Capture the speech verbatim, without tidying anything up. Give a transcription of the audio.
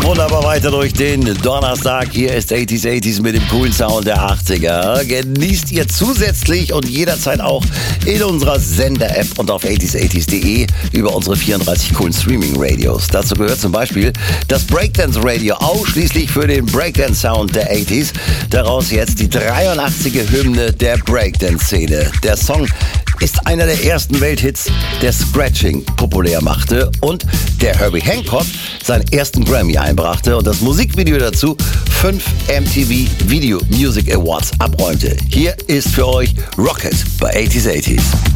wunderbar weiter durch den Donnerstag. Hier ist achtziger achtziger mit dem coolen Sound der achtziger. Genießt ihr zusätzlich und jederzeit auch in unserer Sender-App und auf achtziger achtziger punkt de über unsere vierunddreißig coolen Streaming-Radios. Dazu gehört zum Beispiel das Breakdance-Radio, ausschließlich für den Breakdance-Sound der achtziger. Daraus jetzt die dreiundachtziger Hymne der Breakdance-Szene. Der Song ist einer der ersten Welthits, der Scratching populär machte und der Herbie Hancock seinen ersten Grammy einbrachte und das Musikvideo dazu fünf M T V Video Music Awards abräumte. Hier ist für euch Rocket bei achtziger achtziger.